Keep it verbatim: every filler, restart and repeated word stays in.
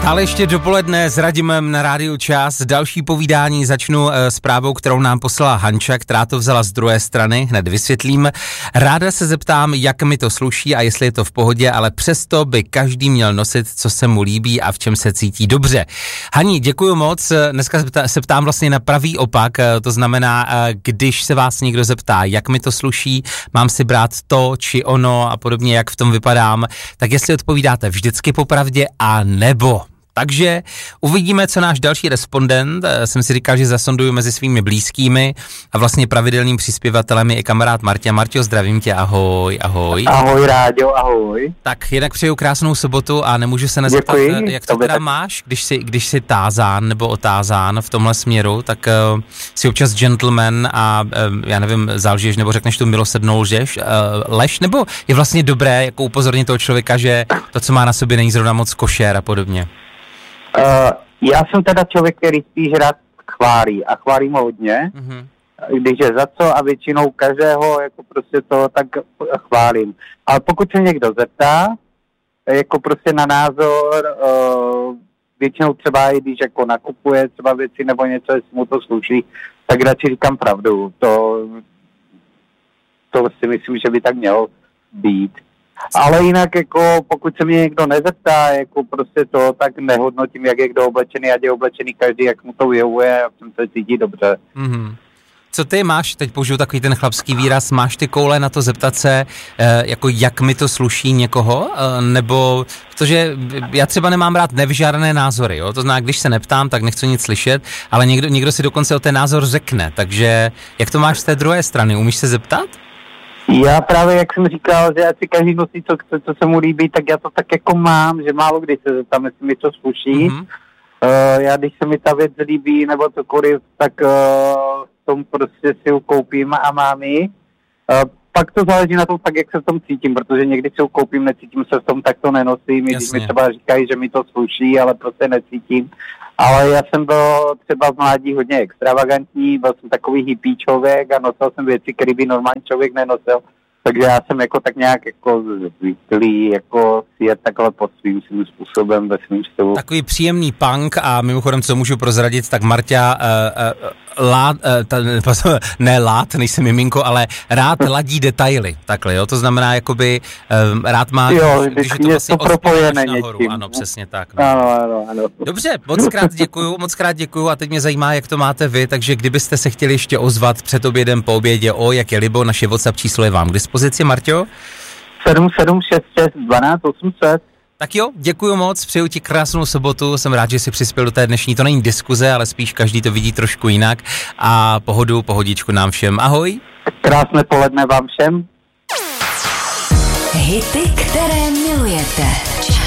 Stále ještě dopoledne s Radimem na Rádiu Čas. Další povídání začnu e, zprávou, kterou nám poslala Hanča, která to vzala z druhé strany, hned vysvětlím. Ráda se zeptám, jak mi to sluší a jestli je to v pohodě, ale přesto by každý měl nosit, co se mu líbí a v čem se cítí dobře. Hani, děkuju moc. Dneska se ptám vlastně na pravý opak, to znamená, když se vás někdo zeptá, jak mi to sluší, mám si brát to či ono a podobně, jak v tom vypadám, tak jestli odpovídáte vždycky popravdě a nebo. Takže uvidíme, co náš další respondent, jsem si říkal, že zasonduju mezi svými blízkými a vlastně pravidelným přispěvatelem je i kamarád Martě. Marťo, zdravím tě, ahoj, ahoj. Ahoj Ráďo, ahoj. Tak jinak přeju krásnou sobotu a nemůžu se nezeptat, Děkuji, jak to teda tak máš, když jsi, když jsi tázán nebo otázán v tomhle směru, tak uh, jsi občas gentleman a uh, já nevím, zalžeš nebo řekneš tu milosrdnou lžeš, uh, lež, nebo je vlastně dobré jako upozornit toho člověka, že to, co má na sobě, není zrovna moc košer a podobně. Uh, já jsem teda člověk, který spíš rád chválí a chválím ho hodně, mm-hmm. když je za co a většinou každého jako prostě to tak chválím. Ale pokud se někdo zeptá, jako prostě na názor, uh, většinou třeba i když jako nakupuje třeba věci nebo něco, jestli mu to sluší, tak radši říkám pravdu. To, to si myslím, že by tak mělo být. Ale jinak, jako pokud se mě někdo nezeptá, jako prostě to, tak nehodnotím, jak je kdo oblečený, ať je oblečený každý, jak mu to vyhovuje a v tom se cítí dobře. Mm-hmm. Co ty máš, teď použiju takový ten chlapský výraz, máš ty koule na to zeptat se, eh, jako jak mi to sluší někoho, eh, nebo, protože já třeba nemám rád nevyžádané názory, jo? To znamená, když se neptám, tak nechci nic slyšet, ale někdo, někdo si dokonce o ten názor řekne, takže jak to máš z té druhé strany, umíš se zeptat? Já právě, jak jsem říkal, že ať si každý nosí, co chce, co se mu líbí, tak já to tak jako mám, že málo kdy se zeptám, jestli mi to sluší. Mm-hmm. Uh, já, když se mi ta věc líbí, nebo cokoliv, tak uh, v tom prostě si ho koupím a mám ji. Uh, pak to záleží na tom fakt, jak se v tom cítím, protože někdy si ho koupím, necítím se v tom, tak to nenosím. Když mi třeba říkají, že mi to sluší, ale prostě necítím. Ale já jsem byl třeba v mládí hodně extravagantní, byl jsem takový hippie člověk a nosil jsem věci, které by normální člověk nenosil. Takže já jsem jako tak nějak jako zvyklý, jako si je takhle pod svým, svým způsobem ve svým stylu. Takový příjemný punk a mimochodem, co můžu prozradit, tak Marťa uh, uh, lát, uh, ta, ne lát, nejsem miminko, ale rád ladí detaily, takhle, jo, to znamená, jakoby uh, rád má, jo, když, když je to vlastně propojené nahoru, něčím. Ano, přesně tak. No. Ano, ano, ano. Dobře, moc krát děkuju, moc krát děkuju a teď mě zajímá, jak to máte vy, takže kdybyste se chtěli ještě ozvat před obědem, po obědě, o, jak je libo, naše WhatsApp číslo je vám k dispozici, Marťo? sedm sedm šest šest dvanáct osm set. Tak jo, děkuju moc, přeju ti krásnou sobotu, jsem rád, že jsi přispěl do té dnešní, to není diskuze, ale spíš každý to vidí trošku jinak a pohodu, pohodičku nám všem, ahoj. Krásné poledne vám všem. Hity, které milujete.